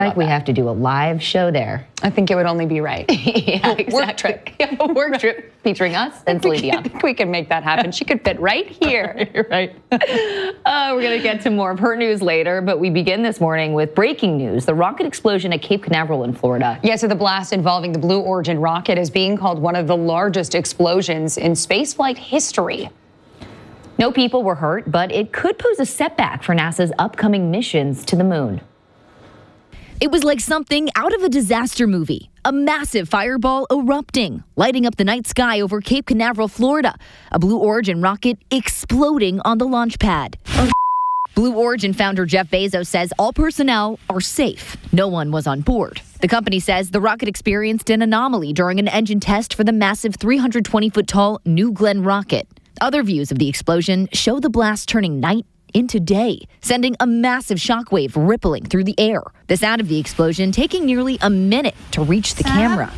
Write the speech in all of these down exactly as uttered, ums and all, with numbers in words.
Like we have to do a live show there. I think it would only be right. Yeah, exactly. Work trip. A work trip featuring us and Celine Dion. I think we can make that happen. She could fit right here. You're right. Uh, we're going to get to more of her news later, but we begin this morning with breaking news. The rocket explosion at Cape Canaveral in Florida. Yeah, so the blast involving the Blue Origin rocket is being called one of the largest explosions in spaceflight history. No people were hurt, but it could pose a setback for NASA's upcoming missions to the moon. It was like something out of a disaster movie. A massive fireball erupting, lighting up the night sky over Cape Canaveral, Florida. A Blue Origin rocket exploding on the launch pad. Blue Origin founder Jeff Bezos says all personnel are safe. No one was on board. The company says the rocket experienced an anomaly during an engine test for the massive three hundred twenty foot tall New Glenn rocket. Other views of the explosion show the blast turning night into day, sending a massive shockwave rippling through the air. The sound of the explosion taking nearly a minute to reach the camera.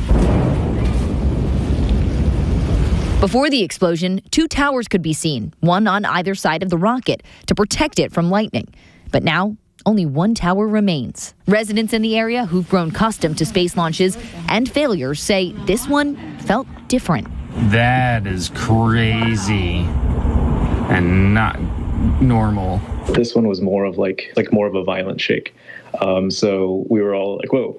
Before the explosion, two towers could be seen, one on either side of the rocket, to protect it from lightning. But now, only one tower remains. Residents in the area who've grown accustomed to space launches and failures say this one felt different. That is crazy and not normal. This one was more of like like more of a violent shake. Um, so we were all like, whoa,